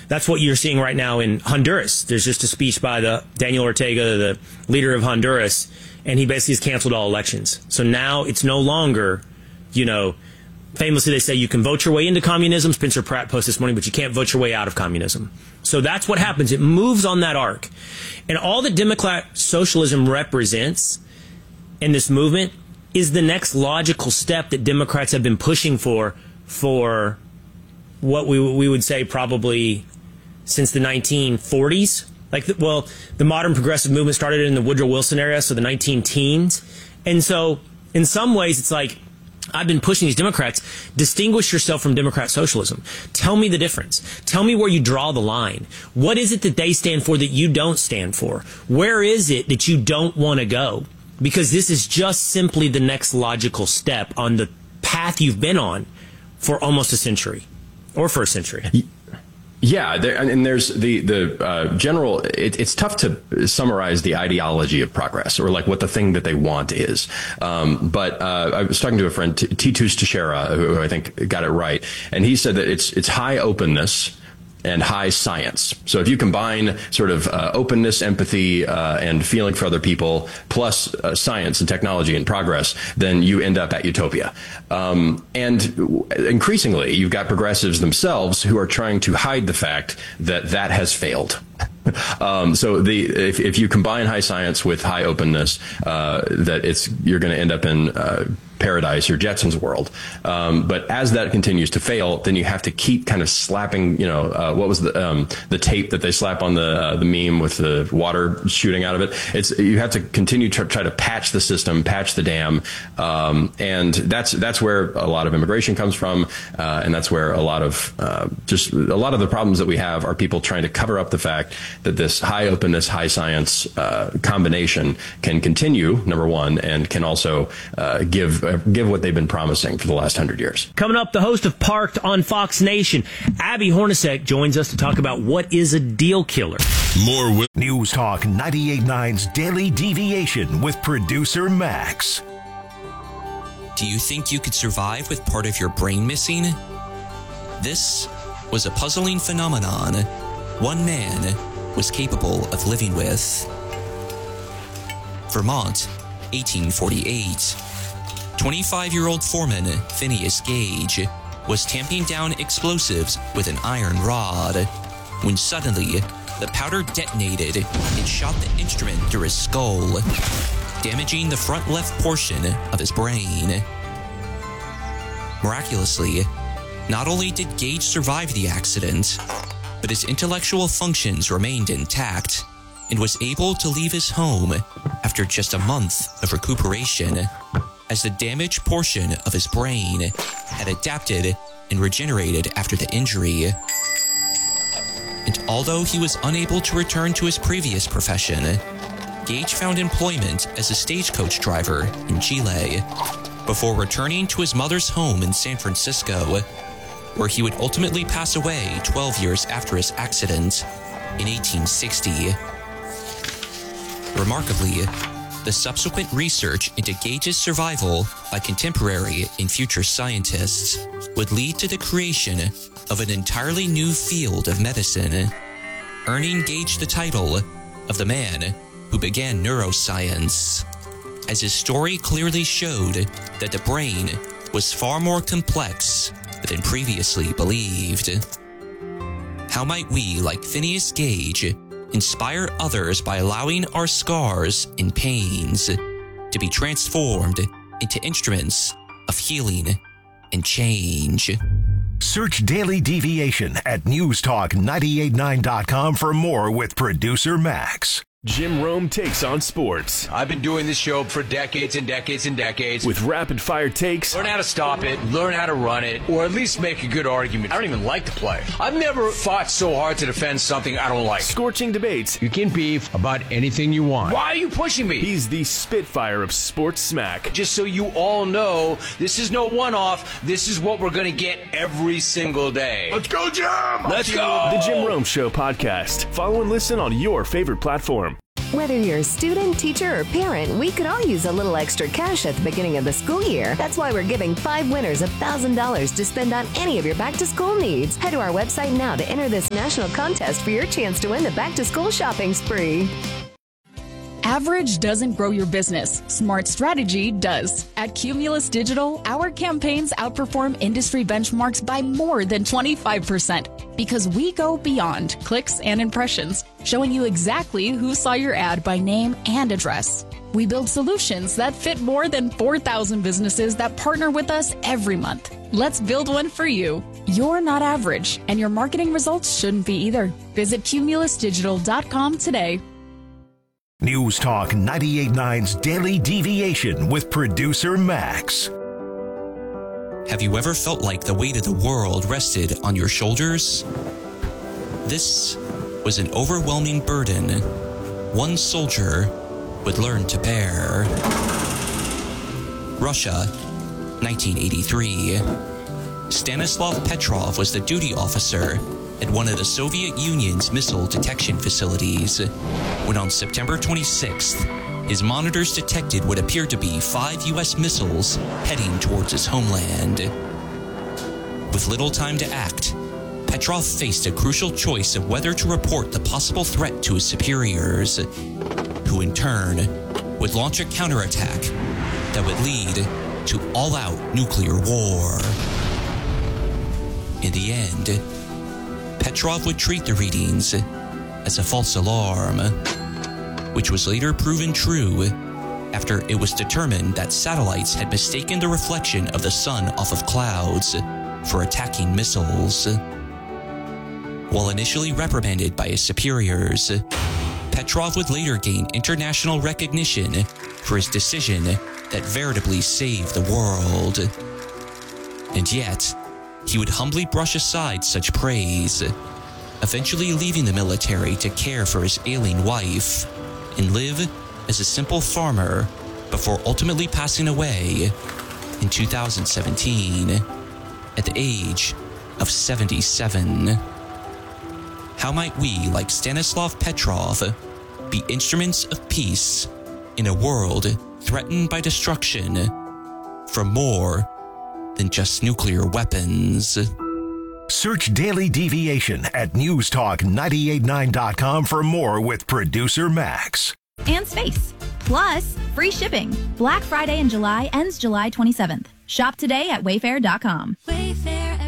That's what you're seeing right now in Honduras. There's just a speech by Daniel Ortega, the leader of Honduras, and he basically has canceled all elections. So now it's no longer, famously they say you can vote your way into communism. Spencer Pratt posted this morning, but you can't vote your way out of communism. So that's what happens. It moves on that arc. And all that Democrat socialism represents in this movement is the next logical step that Democrats have been pushing for what we would say probably since the 1940s. The modern progressive movement started in the Woodrow Wilson era, so the 19-teens. And so in some ways it's like, I've been pushing these Democrats, distinguish yourself from Democrat socialism. Tell me the difference. Tell me where you draw the line. What is it that they stand for that you don't stand for? Where is it that you don't want to go? Because this is just simply the next logical step on the path you've been on for almost a century, or for a century. Yeah, and there's the general. It's tough to summarize the ideology of progress, or like what the thing that they want is. But I was talking to a friend, Titus Teixeira, who I think got it right, and he said that it's high openness and high science. So if you combine sort of openness, empathy, and feeling for other people, plus science and technology and progress, then you end up at utopia. And increasingly, you've got progressives themselves who are trying to hide the fact that that has failed. So if you combine high science with high openness, you're going to end up in paradise or Jetsons world. But as that continues to fail, then you have to keep kind of slapping, what was the tape that they slap on the meme with the water shooting out of it? You have to continue to try to patch the system, patch the dam. And that's where a lot of immigration comes from. And that's where a lot of the problems that we have are people trying to cover up the fact that this high openness, high science combination can continue, number one, and can also give what they've been promising for the last 100 years. Coming up, the host of Parked on Fox Nation, Abby Hornacek, joins us to talk about what is a deal killer. More with News Talk 98.9's Daily Deviation with producer Max. Do you think you could survive with part of your brain missing? This was a puzzling phenomenon one man was capable of living with. Vermont, 1848. 25-year-old foreman Phineas Gage was tamping down explosives with an iron rod when suddenly the powder detonated and shot the instrument through his skull, damaging the front left portion of his brain. Miraculously, not only did Gage survive the accident, but his intellectual functions remained intact and was able to leave his home after just a month of recuperation, as the damaged portion of his brain had adapted and regenerated after the injury. And although he was unable to return to his previous profession, Gage found employment as a stagecoach driver in Chile before returning to his mother's home in San Francisco, where he would ultimately pass away 12 years after his accident in 1860. Remarkably, the subsequent research into Gage's survival by contemporary and future scientists would lead to the creation of an entirely new field of medicine, earning Gage the title of the man who began neuroscience, as his story clearly showed that the brain was far more complex than previously believed. How might we, like Phineas Gage, inspire others by allowing our scars and pains to be transformed into instruments of healing and change? Search Daily Deviation at newstalk989.com for more with producer Max. Jim Rome takes on sports. I've been doing this show for decades and decades and decades. With rapid-fire takes. Learn how to stop it, learn how to run it, or at least make a good argument. I don't even like to play. I've never fought so hard to defend something I don't like. Scorching debates. You can beef about anything you want. Why are you pushing me? He's the Spitfire of sports smack. Just so you all know, this is no one-off. This is what we're going to get every single day. Let's go, Jim! Let's go! The Jim Rome Show podcast. Follow and listen on your favorite platform. Whether you're a student, teacher, or parent, we could all use a little extra cash at the beginning of the school year. That's why we're giving 5 winners $1,000 to spend on any of your back-to-school needs. Head to our website now to enter this national contest for your chance to win the back-to-school shopping spree. Average doesn't grow your business. Smart strategy does. At Cumulus Digital, our campaigns outperform industry benchmarks by more than 25% because we go beyond clicks and impressions, showing you exactly who saw your ad by name and address. We build solutions that fit more than 4,000 businesses that partner with us every month. Let's build one for you. You're not average, and your marketing results shouldn't be either. Visit cumulusdigital.com today. News Talk 98.9's Daily Deviation with producer Max. Have you ever felt like the weight of the world rested on your shoulders? This was an overwhelming burden one soldier would learn to bear. Russia, 1983. Stanislav Petrov was the duty officer at one of the Soviet Union's missile detection facilities when on September 26th, his monitors detected what appeared to be 5 U.S. missiles heading towards his homeland. With little time to act, Petrov faced a crucial choice of whether to report the possible threat to his superiors, who in turn would launch a counterattack that would lead to all-out nuclear war. In the end, Petrov would treat the readings as a false alarm, which was later proven true after it was determined that satellites had mistaken the reflection of the sun off of clouds for attacking missiles. While initially reprimanded by his superiors, Petrov would later gain international recognition for his decision that veritably saved the world. And yet, he would humbly brush aside such praise, eventually leaving the military to care for his ailing wife and live as a simple farmer before ultimately passing away in 2017 at the age of 77. How might we, like Stanislav Petrov, be instruments of peace in a world threatened by destruction from more than just nuclear weapons? Search Daily Deviation at newstalk989.com for more with producer Max. And space. Plus, free shipping. Black Friday in July ends July 27th. Shop today at Wayfair.com. Wayfair.